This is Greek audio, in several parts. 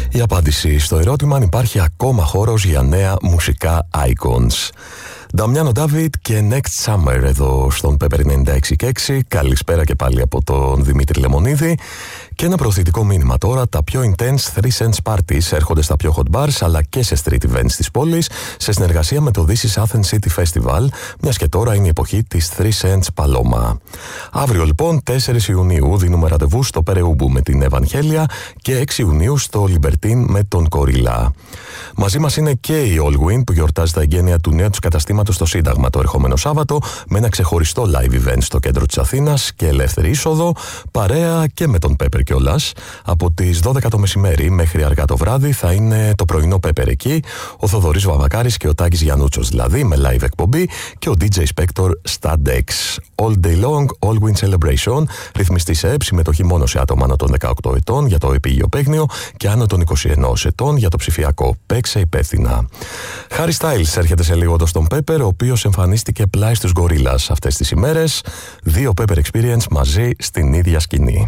Η απάντηση στο ερώτημα αν υπάρχει ακόμα χώρος για νέα μουσικά icons. Νταμιάνο Ντάβιτ και Next Summer εδώ στον Pepper 96,6. Καλησπέρα και πάλι από τον Δημήτρη Λεμονίδη. Και ένα προωθητικό μήνυμα τώρα. Τα πιο intense 3 cents parties έρχονται στα πιο hot bars αλλά και σε street events της πόλης σε συνεργασία με το This is Athens City Festival, μιας και τώρα είναι η εποχή της 3 cents Paloma. Αύριο λοιπόν 4 Ιουνίου δίνουμε ραντεβού στο Περεούμπου με την Ευαγγέλια και 6 Ιουνίου στο Λιμπερτίν με τον Κορίλα. Μαζί μας είναι και η Allwyn που γιορτάζει τα εγγένεια του νέου του καταστήματος στο Σύνταγμα το ερχόμενο Σάββατο με ένα ξεχωριστό live event στο κέντρο της Αθήνας και ελεύθερη είσοδο, παρέα και με τον Pepper κιόλας. Από τις 12 το μεσημέρι μέχρι αργά το βράδυ θα είναι το πρωινό Pepper εκεί, ο Θοδωρής Βαβακάρης και ο Τάκης Γιαννούτσος δηλαδή με live εκπομπή και ο DJ Spector στα Dex. All day long, Allwyn Celebration, ρυθμιστή σε συμμετοχή μόνο σε άτομα άνω των 18 ετών για το επίγειο παίγνιο και άνω των 21 ετών για το ψηφιακό. Παίξε υπεύθυνα. Harry Styles έρχεται σε λίγο εδώ στον Pepper, ο οποίος εμφανίστηκε πλάι στους Gorillaz αυτές τις ημέρες. 2 Pepper Experience μαζί στην ίδια σκηνή.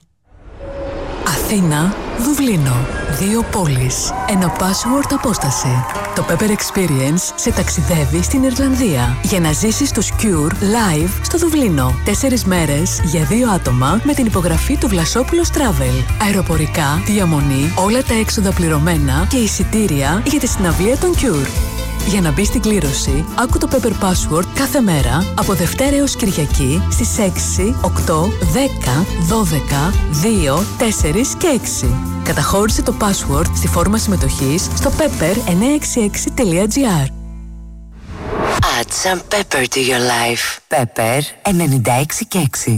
Αθήνα, Δουβλίνο. 2 πόλεις. Ένα password απόσταση. Το Pepper Experience σε ταξιδεύει στην Ιρλανδία για να ζήσεις το Cure live στο Δουβλίνο. 4 μέρες για 2 άτομα με την υπογραφή του Βλασόπουλος Travel. Αεροπορικά, διαμονή, όλα τα έξοδα πληρωμένα και εισιτήρια για τη συναυλία των Cure. Για να μπει στην κλήρωση, άκου το Pepper Password κάθε μέρα από Δευτέρα έως Κυριακή στις 6, 8, 10, 12, 2, 4 και 6. Καταχώρησε το password στη φόρμα συμμετοχής στο pepper966.gr. Add some pepper to your life. Pepper 96,6.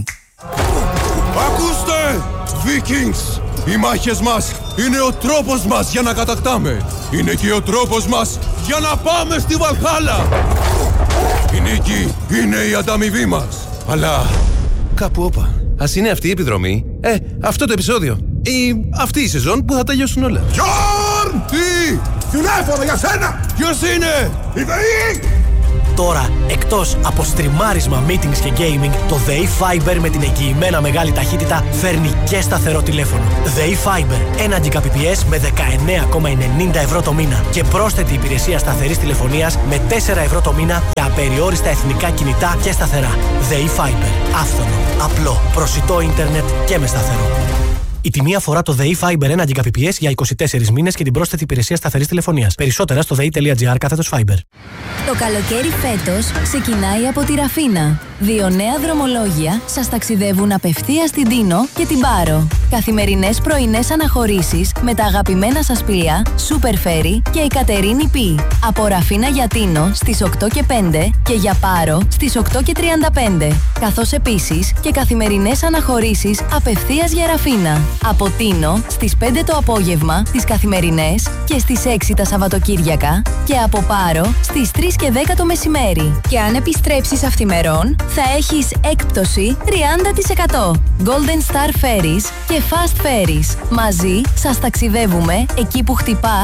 Ακούστε! Vikings! Οι μάχες μας είναι ο τρόπος μας για να κατακτάμε. Είναι και ο τρόπος μας για να πάμε στη Βαλχάλα. Η νίκη είναι η ανταμοιβή μας. Αλλά κάπου όπα. Ας είναι αυτή η επιδρομή, αυτό το επεισόδιο ή αυτή η σεζόν που θα τελειώσουν όλα. Γιόρν! Τι! Τηλέφωνο για σένα! Ποιος είναι? Η ΔΕΗ! Τώρα, εκτός από στριμάρισμα, meetings και gaming, το ΔΕΗ Fiber με την εγγυημένα μεγάλη ταχύτητα φέρνει και σταθερό τηλέφωνο. ΔΕΗ Fiber, 1 Gbps με 19,90 ευρώ το μήνα και πρόσθετη υπηρεσία σταθερής τηλεφωνίας με 4 ευρώ το μήνα για απεριόριστα εθνικά κινητά και σταθερά. ΔΕΗ Fiber, άφθονο, απλό, προσιτό ίντερνετ και με σταθερό. Η τιμή αφορά το ΔΕΗ Fiber 1 Gbps για 24 μήνες και την πρόσθετη υπηρεσία σταθερής τηλεφωνίας. Περισσότερα στο dei.gr/Fiber. Το καλοκαίρι φέτος ξεκινάει από τη Ραφίνα. 2 νέα δρομολόγια σας ταξιδεύουν απευθείας στην Τίνο και την Πάρο. Καθημερινές πρωινές αναχωρήσεις με τα αγαπημένα σας πλοία Super Ferry και η Κατερίνη Π. Από Ραφίνα για Τίνο στις 8 και 5 και για Πάρο στις 8 και 35. Καθώς επίσης και καθημερινές αναχωρήσεις απευθείας για Ραφίνα. Από Τίνο στις 5 το απόγευμα τις καθημερινές και στις 6 τα Σαββατοκύριακα και από Πάρο στις 3 και 10 το μεσημέρι. Και αν επιστρέψεις αυθημερών θα έχεις έκπτωση 30%. Golden Star Ferries και Fast Ferries. Μαζί σας ταξιδεύουμε εκεί που χτυπά